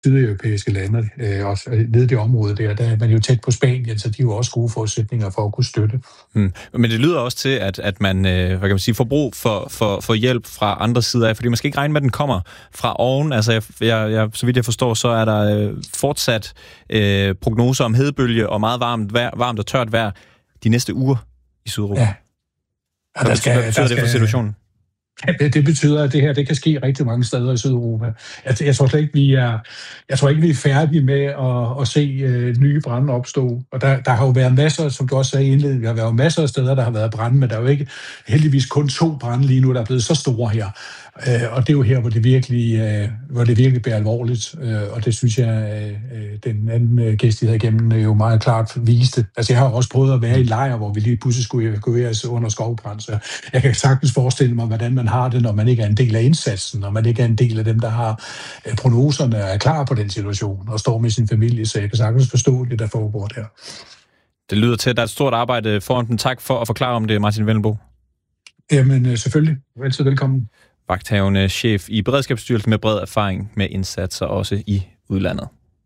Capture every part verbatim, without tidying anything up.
sydeuropæiske lande, øh, også nede i det område der, der er man jo tæt på Spanien, så de er jo også gode forudsætninger for at kunne støtte. Hmm. Men det lyder også til, at, at man øh, hvad kan man sige, får brug for, for, for hjælp fra andre sider af, fordi man skal ikke regne med, at den kommer fra oven. Altså, jeg, jeg, jeg, så vidt jeg forstår, så er der øh, fortsat øh, prognoser om hedebølge og meget varmt, vejr, varmt og tørt vejr de næste uger i Sydeuropa. Ja. Hvad betyder, skal, hvad betyder det for situationen? Det betyder, at det her det kan ske rigtig mange steder i Sydeuropa. Jeg, jeg tror slet ikke, vi er, jeg tror ikke, vi er færdige med at, at se øh, nye brande opstå. Og der, der har jo været masser, som du også sagde i indledningen, der har været masser af steder, der har været brande, men der er jo ikke heldigvis kun to brande lige nu, der er blevet så store her. Øh, og det er jo her, hvor det virkelig, øh, hvor det virkelig bliver alvorligt. Øh, og det synes jeg, øh, den anden gæst, I havde igennem, jo meget klart viste. Altså, jeg har også prøvet at være i lejr, hvor vi lige pludselig skulle evakueres under skovbrand. Så jeg kan sagtens forestille mig, hvordan man har det, når man ikke er en del af indsatsen, når man ikke er en del af dem, der har øh, prognoserne og er klar på den situation og står med sin familie. Så jeg kan sagtens forstå det, der foregår der. Det lyder til, at der er et stort arbejde foran den. Tak for at forklare om det, Martin Wendelboe. Jamen, selvfølgelig. Altid velkommen. Vagthavende chef i Beredskabsstyrelsen med bred erfaring med indsatser også i udlandet.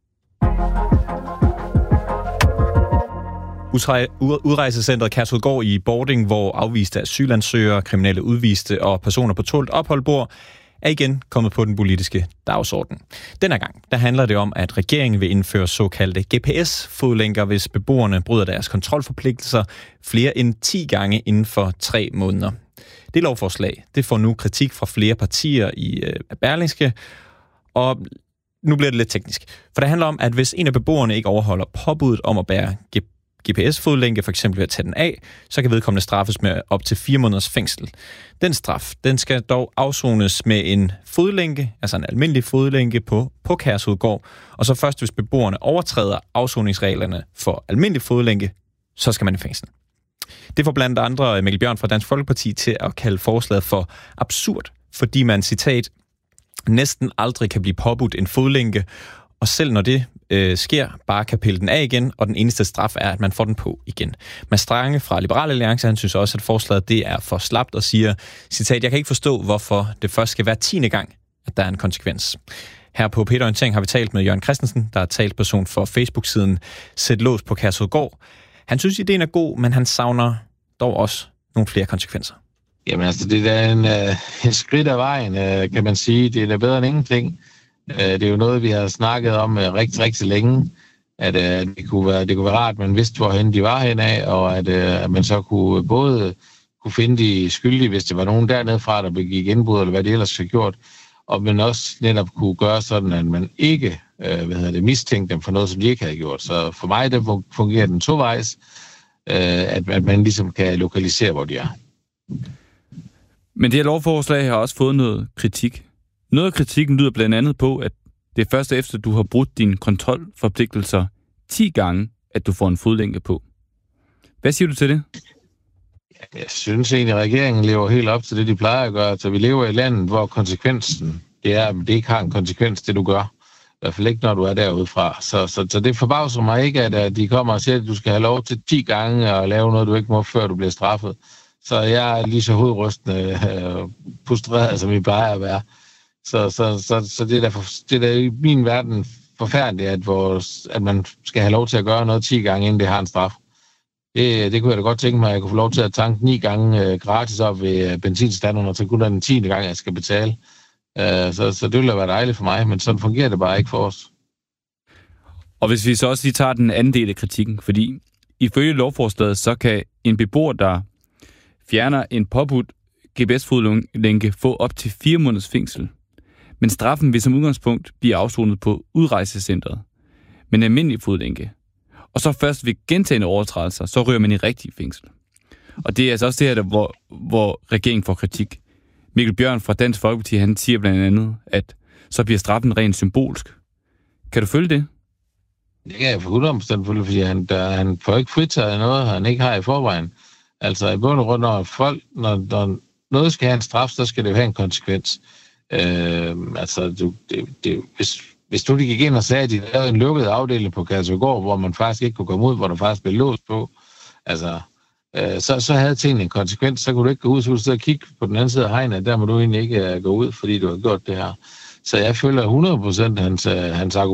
Udrejsecentret Kærshovedgård i Bording, hvor afviste asylansøgere, kriminelle udviste og personer på tålt ophold bor, er igen kommet på den politiske dagsorden. Denne gang der handler det om, at regeringen vil indføre såkaldte G P S-fodlænker, hvis beboerne bryder deres kontrolforpligtelser flere end ti gange inden for tre måneder. Det lovforslag det får nu kritik fra flere partier i øh, Berlingske, og nu bliver det lidt teknisk. For det handler om, at hvis en af beboerne ikke overholder påbuddet om at bære G P S-fodlænke, for eksempel ved at tage den af, så kan vedkommende straffes med op til fire måneders fængsel. Den straf, den skal dog afsones med en fodlænke, altså en almindelig fodlænke på, på Kærshovedgård, og så først hvis beboerne overtræder afsoningsreglerne for almindelig fodlænke, så skal man i fængsel. Det får blandt andre Mikkel Bjørn fra Dansk Folkeparti til at kalde forslaget for absurd, fordi man, citat, næsten aldrig kan blive påbudt en fodlænke, og selv når det øh, sker, bare kan pille den af igen, og den eneste straf er, at man får den på igen. Mads Strange fra Liberal Alliance, han synes også, at forslaget det er for slapt og siger, citat, jeg kan ikke forstå, hvorfor det først skal være tiende gang, at der er en konsekvens. Her på Peter Orientering har vi talt med Jørgen Christensen, der er talsperson for Facebook-siden Sæt lås på Kærshovedgård. Han synes, ideen er god, men han savner dog også nogle flere konsekvenser. Jamen altså, det er en, uh, en skridt af vejen, uh, kan man sige. Det er da bedre end ingenting. Uh, det er jo noget, vi har snakket om uh, rigtig, rigtig længe. At, uh, det, kunne være, det kunne være rart, at man vidste, hvorhen de var henad, og at, uh, at man så kunne både kunne finde de skyldige, hvis det var nogen dernede fra, der begik indbrud, eller hvad det ellers har gjort, og man også netop kunne gøre sådan, at man ikke øh, hvad hedder det, mistænkte dem for noget, som de ikke havde gjort. Så for mig, der fungerer den tovejs, øh, at, at man ligesom kan lokalisere, hvor de er. Men det her lovforslag har også fået noget kritik. Noget af kritikken lyder blandt andet på, at det er først efter, du har brudt dine kontrolforpligtelser ti gange, at du får en fodlænke på. Hvad siger du til det? Jeg synes egentlig, at regeringen lever helt op til det, de plejer at gøre. Så vi lever i et land, hvor konsekvensen, det er, at det ikke har en konsekvens, det du gør. I hvert fald ikke, når du er derude fra. Så, så, så det forbavser mig ikke, at de kommer og siger, at du skal have lov til ti gange at lave noget, du ikke må, før du bliver straffet. Så jeg er lige så hovedrystende øh, pustreret, som vi plejer at være. Så, så, så, så det, er der, det er der i min verden forfærdeligt, at, vores, at man skal have lov til at gøre noget ti gange, inden det har en straf. Det, det kunne jeg da godt tænke mig, at jeg kunne få lov til at tanke ni gange øh, gratis op ved øh, benzinstanderne, og så kun er den tiende gang, jeg skal betale. Øh, så, så det ville være dejligt for mig, men sådan fungerer det bare ikke for os. Og hvis vi så også lige tager den anden del af kritikken, fordi ifølge lovforslaget, så kan en beboer, der fjerner en påbudt G P S-fodlænke, få op til fire måneders fængsel. Men straffen vil som udgangspunkt blive afsonet på udrejsecentret med en almindelig fodlænke. Og så først ved gentagne overtrædelser, så ryger man i rigtig fængsel. Og det er altså også det her, der, hvor, hvor regeringen får kritik. Mikkel Bjørn fra Dansk Folkeparti, han siger blandt andet, at så bliver straffen rent symbolsk. Kan du følge det? Det kan jeg for hundrede procent følge, fordi han, der, han får ikke fritaget noget, han ikke har i forvejen. Altså i bund og grund, når, folk, når, når noget skal have en straf, så skal det jo have en konsekvens. Øh, altså, du, det, det, hvis... Hvis du gik ind og sagde, at de lavede en lukket afdeling på Kærshovedgård, hvor man faktisk ikke kunne komme ud, hvor der faktisk blev låst på, altså, øh, så, så havde tingene en konsekvens. Så kunne du ikke gå ud, så kunne du sidde og kigge på den anden side af hegnet, der må du egentlig ikke uh, gå ud, fordi du har gjort det her. Så jeg følger hundrede procent hans, hans argument.